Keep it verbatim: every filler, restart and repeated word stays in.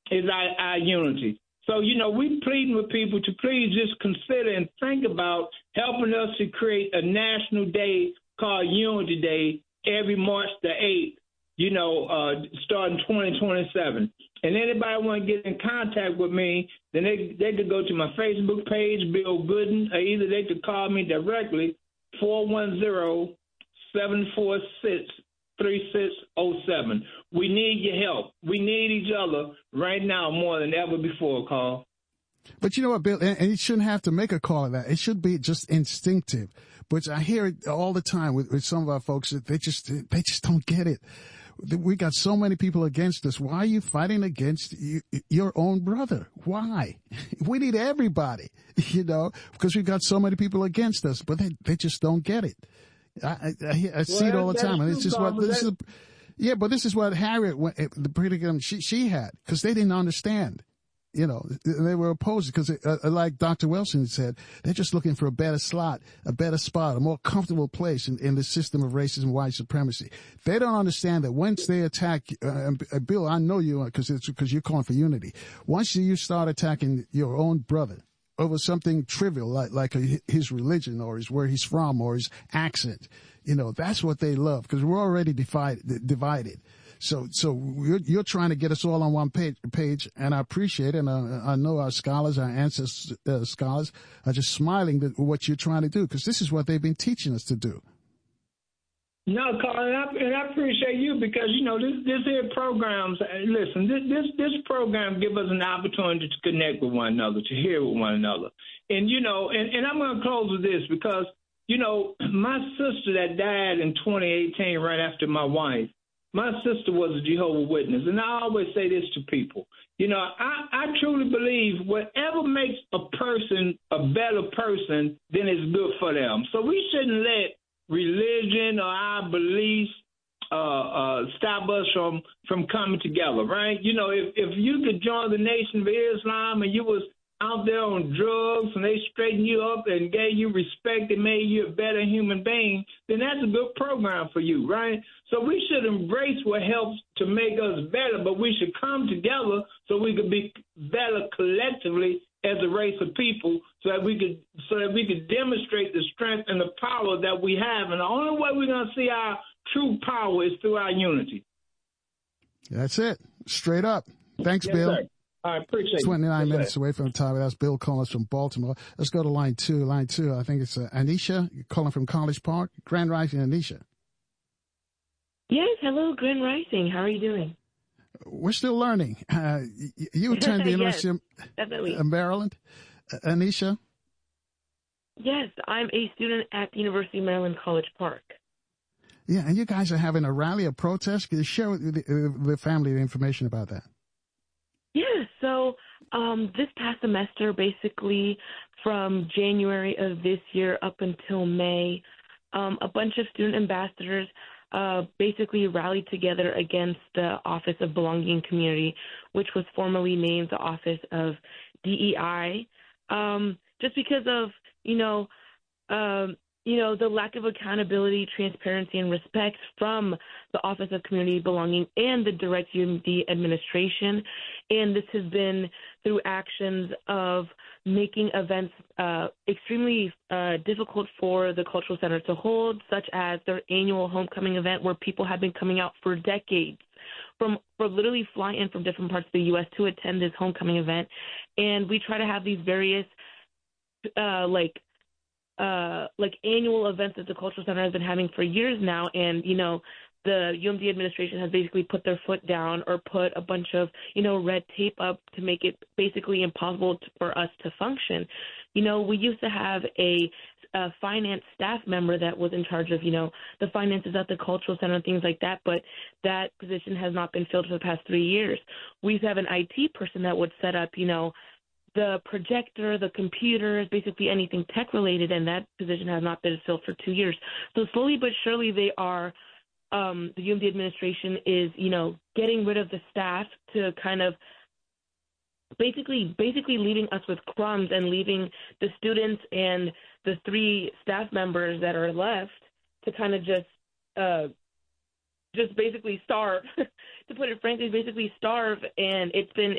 is our, our unity. So, you know, we pleading with people to please just consider and think about helping us to create a national day called Unity Day every March the eighth, you know, uh, starting twenty twenty-seven. And anybody want to get in contact with me, then they they could go to my Facebook page, Bill Gooden, or either they could call me directly, four one zero, seven four six, three six zero seven. We need your help. We need each other right now more than ever before, Carl. But you know what, Bill, and, and you shouldn't have to make a call of that. It should be just instinctive. But I hear it all the time with, with some of our folks that they just they just don't get it. We got so many people against us. Why are you fighting against you, your own brother? Why? We need everybody, you know, because we've got so many people against us, but they, they just don't get it. I, I, I see well, it all the time, and it's just what this is. Yeah, but this is what Harriet, the predicament she she had, because they didn't understand. You know, they were opposed because, uh, like Doctor Wilson said, they're just looking for a better slot, a better spot, a more comfortable place in, in the system of racism and white supremacy. They don't understand that once they attack, uh, uh, Bill, I know you because it's because you're calling for unity. Once you start attacking your own brother over something trivial like like a, his religion or his where he's from or his accent, you know, that's what they love because we're already divided. divided. So, so you're, you're trying to get us all on one page, page, and I appreciate it. And I, I know our scholars, our ancestors, uh, scholars are just smiling at what you're trying to do because this is what they've been teaching us to do. No, Carl, and I, and I appreciate you because, you know, this, this here programs, listen, this, this, this program gives us an opportunity to connect with one another, to hear with one another. And, you know, and, and I'm going to close with this because, you know, my sister that died in twenty eighteen right after my wife, my sister was a Jehovah's Witness, and I always say this to people. You know, I, I truly believe whatever makes a person a better person, then it's good for them. So we shouldn't let religion or our beliefs uh, uh, stop us from, from coming together, right? You know, if, if you could join the Nation of Islam and you was out there on drugs and they straightened you up and gave you respect and made you a better human being, then that's a good program for you, right? So we should embrace what helps to make us better, but we should come together so we could be better collectively as a race of people so that we could so that we could demonstrate the strength and the power that we have. And the only way we're going to see our true power is through our unity. That's it. Straight up. Thanks, yes, Bill. Sir. I appreciate it. twenty-nine yes, minutes sir. away from the time. That's Bill calling us from Baltimore. Let's go to line two. Line two, I think it's uh, Anisha calling from College Park. Grand Rising, Anisha. Yes, hello, Grand Rising. How are you doing? We're still learning. Uh, you attend the yes, University of Maryland, uh, Anisha? Yes, I'm a student at the University of Maryland, College Park. Yeah, and you guys are having a rally, a protest. Can you share with the, uh, the family the information about that? Yeah, so um, this past semester, basically from January of this year up until May, um, a bunch of student ambassadors uh, basically rallied together against the Office of Belonging and Community, which was formerly named the Office of D E I, um, just because of, you know, um, you know, the lack of accountability, transparency, and respect from the Office of Community Belonging and the direct U M D administration. And this has been through actions of making events uh, extremely uh, difficult for the Cultural Center to hold, such as their annual homecoming event where people have been coming out for decades from for literally fly in from different parts of the U S to attend this homecoming event. And we try to have these various uh, like Uh, like annual events that the Cultural Center has been having for years now. And, you know, the U M D administration has basically put their foot down or put a bunch of, you know, red tape up to make it basically impossible to, for us to function. You know, we used to have a, a finance staff member that was in charge of, you know, the finances at the Cultural Center and things like that, but that position has not been filled for the past three years. We used to have an I T person that would set up, you know, the projector, the computers, basically anything tech-related, and that position has not been filled for two years. So slowly but surely they are, um, the U M D administration is, you know, getting rid of the staff to kind of basically basically leaving us with crumbs and leaving the students and the three staff members that are left to kind of just uh, just basically starve, to put it frankly, basically starve, and it's been